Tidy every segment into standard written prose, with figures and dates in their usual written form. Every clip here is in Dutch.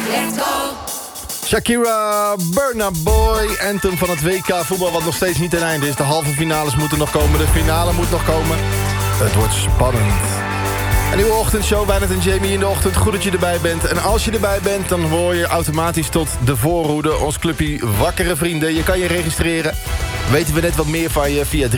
Let's go! Shakira, Burna Boy, anthem van het WK voetbal wat nog steeds niet ten einde is. De halve finales moeten nog komen, de finale moet nog komen. Het wordt spannend. Een nieuwe ochtendshow, Wijnand en Jamie in de ochtend. Goed dat je erbij bent. En als je erbij bent, dan hoor je automatisch tot de voorhoede. Ons clubje Wakkere Vrienden. Je kan je registreren. Weten we net wat meer van je via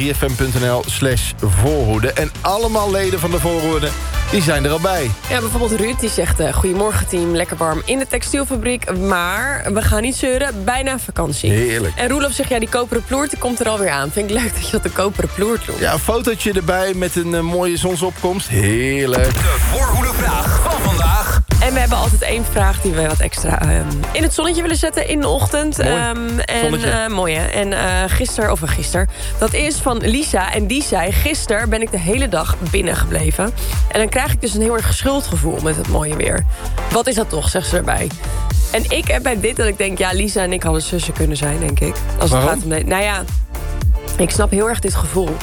3fm.nl/voorhoede. En allemaal leden van de voorhoede, die zijn er al bij. Ja, bijvoorbeeld Ruud, die zegt... Goedemorgen team, lekker warm in de textielfabriek. Maar we gaan niet zeuren, bijna vakantie. Heerlijk. En Roelof zegt, ja, die koperen ploert die komt er alweer aan. Vind ik leuk dat je dat de koperen ploert doet. Ja, een fotootje erbij met een mooie zonsopkomst. Heerlijk. De voorhoedevraag van vandaag. En we hebben altijd één vraag die we wat extra in het zonnetje willen zetten in de ochtend. Mooi. Mooi, hè? En gisteren, dat is van Lisa. En die zei, gisteren ben ik de hele dag binnen gebleven. En dan krijg ik dus een heel erg schuldgevoel met het mooie weer. Wat is dat toch, zegt ze erbij. En ik heb bij dit dat ik denk, ja, Lisa en ik hadden zussen kunnen zijn, denk ik. Als het gaat om nou ja, ik snap heel erg dit gevoel.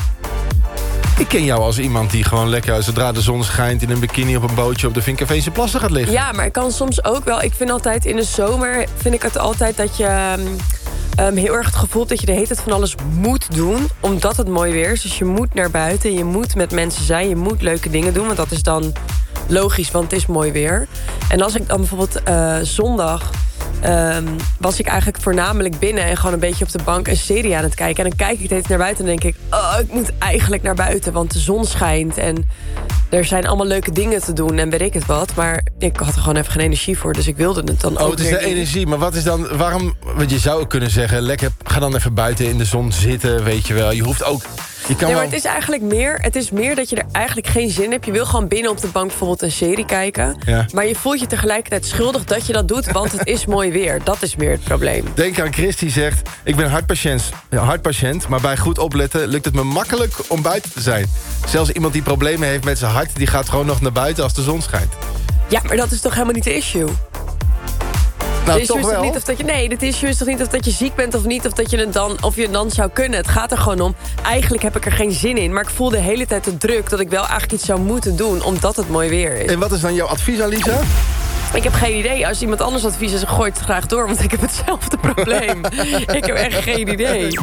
Ik ken jou als iemand die gewoon lekker, zodra de zon schijnt, in een bikini op een bootje op de Vinkerveense plassen gaat liggen. Ja, maar ik kan soms ook wel. Ik vind altijd in de zomer, vind ik het altijd dat je heel erg het gevoel hebt dat je de hele tijd van alles moet doen, omdat het mooi weer is. Dus je moet naar buiten, je moet met mensen zijn, je moet leuke dingen doen, want dat is dan logisch, want het is mooi weer. En als ik dan bijvoorbeeld zondag was ik eigenlijk voornamelijk binnen en gewoon een beetje op de bank een serie aan het kijken. En dan kijk ik steeds naar buiten en denk ik, oh, ik moet eigenlijk naar buiten, want de zon schijnt en er zijn allemaal leuke dingen te doen en weet ik het wat. Maar ik had er gewoon even geen energie voor, dus ik wilde het dan ook. Oh, het is de energie. Maar wat is dan, waarom, want je zou ook kunnen zeggen, lekker, ga dan even buiten in de zon zitten, weet je wel. Je hoeft ook, je kan nee, maar wel... het is meer dat je er eigenlijk geen zin in hebt. Je wil gewoon binnen op de bank bijvoorbeeld een serie kijken. Ja. Maar je voelt je tegelijkertijd schuldig dat je dat doet, want het is mooi weer. Dat is meer het probleem. Denk aan Chris die zegt, ik ben hartpatiënt, maar bij goed opletten lukt het me makkelijk om buiten te zijn. Zelfs iemand die problemen heeft met zijn hart, die gaat gewoon nog naar buiten als de zon schijnt. Ja, maar dat is toch helemaal niet de issue? Nou, de toch issue is wel? toch niet of dat je, nee, het issue is toch niet of dat je ziek bent of niet, of dat je het dan zou kunnen. Het gaat er gewoon om, eigenlijk heb ik er geen zin in, maar ik voel de hele tijd de druk dat ik wel eigenlijk iets zou moeten doen, omdat het mooi weer is. En wat is dan jouw advies aan Lisa? Ik heb geen idee. Als iemand anders advies is, gooi het graag door, want ik heb hetzelfde probleem. Ik heb echt geen idee.